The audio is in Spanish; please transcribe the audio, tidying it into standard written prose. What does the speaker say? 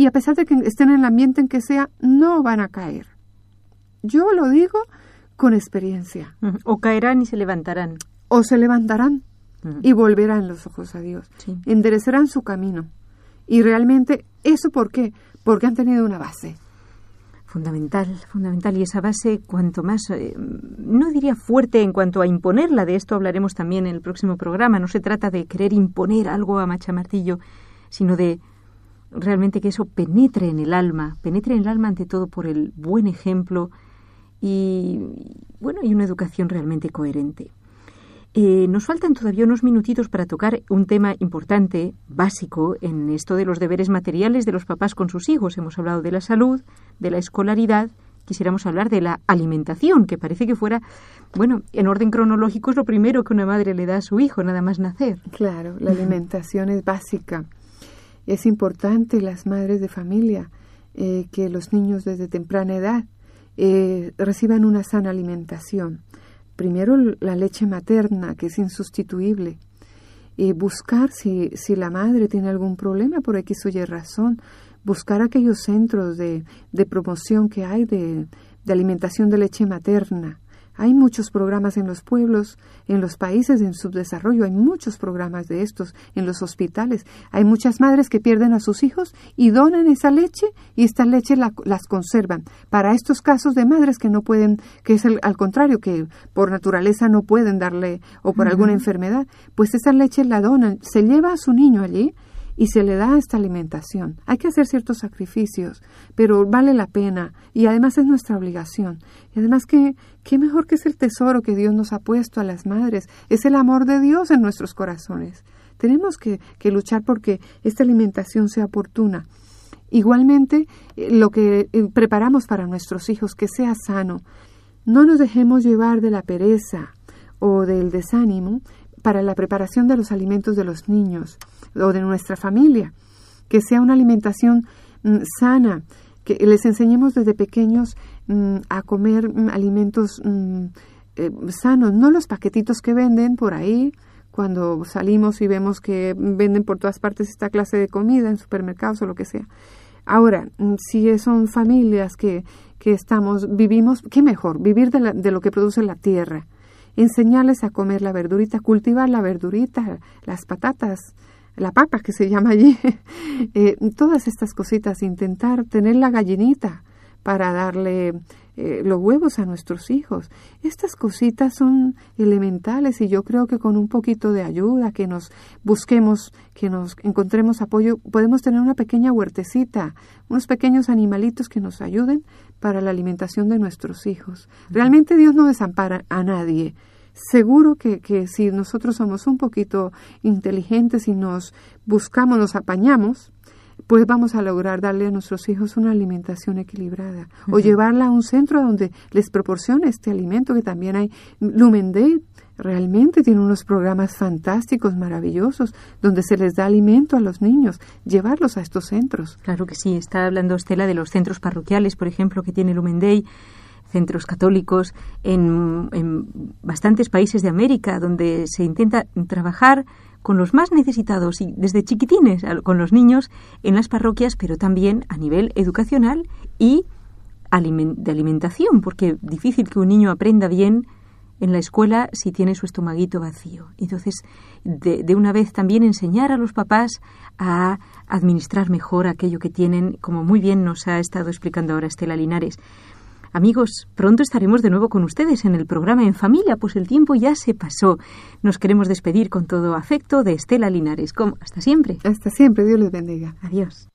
y a pesar de que estén en el ambiente en que sea, no van a caer. Yo lo digo con experiencia. O caerán y se levantarán. O se levantarán y volverán los ojos a Dios. Sí. Enderezarán su camino. Y realmente, ¿eso por qué? Porque han tenido una base. Fundamental. Y esa base, cuanto más, no diría fuerte en cuanto a imponerla, de esto hablaremos también en el próximo programa. No se trata de querer imponer algo a machamartillo, sino de realmente que eso penetre en el alma ante todo por el buen ejemplo y una educación realmente coherente. Nos faltan todavía unos minutitos para tocar un tema importante, básico, en esto de los deberes materiales de los papás con sus hijos. Hemos hablado de la salud, de la escolaridad, quisiéramos hablar de la alimentación, que parece que fuera, en orden cronológico es lo primero que una madre le da a su hijo, nada más nacer. Claro, la alimentación es básica. Es importante, las madres de familia, que los niños desde temprana edad reciban una sana alimentación. Primero, la leche materna, que es insustituible. Buscar, si la madre tiene algún problema por X o Y razón, buscar aquellos centros de promoción que hay de alimentación de leche materna. Hay muchos programas en los pueblos, en los países en subdesarrollo, hay muchos programas de estos, en los hospitales. Hay muchas madres que pierden a sus hijos y donan esa leche y esta leche las conservan. Para estos casos de madres que no pueden, que es al contrario, que por naturaleza no pueden darle o por alguna enfermedad, pues esa leche la donan, se lleva a su niño allí y se le da esta alimentación. Hay que hacer ciertos sacrificios, pero vale la pena y además es nuestra obligación. Y además qué mejor que es el tesoro que Dios nos ha puesto a las madres, es el amor de Dios en nuestros corazones. Tenemos que luchar porque esta alimentación sea oportuna. Igualmente, lo que preparamos para nuestros hijos, que sea sano. No nos dejemos llevar de la pereza o del desánimo para la preparación de los alimentos de los niños o de nuestra familia, que sea una alimentación sana, que les enseñemos desde pequeños a comer alimentos sanos, no los paquetitos que venden por ahí, cuando salimos y vemos que venden por todas partes esta clase de comida en supermercados o lo que sea. Ahora, si son familias que vivimos, qué mejor, vivir de lo que produce la tierra. Enseñarles a comer la verdurita, cultivar la verdurita, las patatas, la papa que se llama allí, todas estas cositas, intentar tener la gallinita para darle los huevos a nuestros hijos. Estas cositas son elementales y yo creo que con un poquito de ayuda, que nos busquemos, que nos encontremos apoyo, podemos tener una pequeña huertecita, unos pequeños animalitos que nos ayuden para la alimentación de nuestros hijos. Realmente Dios no desampara a nadie. Seguro que si nosotros somos un poquito inteligentes y nos buscamos, nos apañamos, pues vamos a lograr darle a nuestros hijos una alimentación equilibrada o llevarla a un centro donde les proporcione este alimento, que también hay. Lumen Day realmente tiene unos programas fantásticos, maravillosos, donde se les da alimento a los niños, llevarlos a estos centros. Claro que sí, está hablando Estela de los centros parroquiales, por ejemplo, que tiene Lumen Day, centros católicos en bastantes países de América, donde se intenta trabajar con los más necesitados y desde chiquitines con los niños en las parroquias, pero también a nivel educacional y de alimentación, porque es difícil que un niño aprenda bien en la escuela si tiene su estomaguito vacío. Entonces, de una vez también enseñar a los papás a administrar mejor aquello que tienen, como muy bien nos ha estado explicando ahora Estela Linares. Amigos, pronto estaremos de nuevo con ustedes en el programa En Familia, pues el tiempo ya se pasó. Nos queremos despedir con todo afecto de Estela Linares. Hasta siempre. Hasta siempre, Dios les bendiga. Adiós.